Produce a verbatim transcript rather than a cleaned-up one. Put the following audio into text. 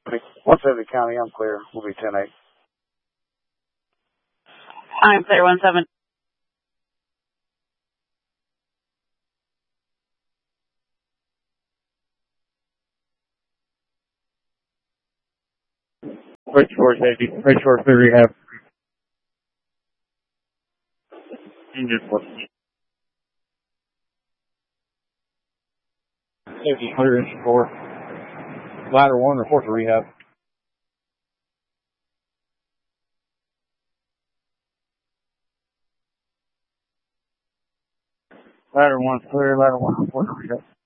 one seventy County, I'm clear. We'll be ten eight. I'm clear, one seven. Bridge four safety. Bridge four for rehab. Engine four. Safety clear, engine four. Ladder one, report to rehab. Ladder one clear, ladder one report to rehab.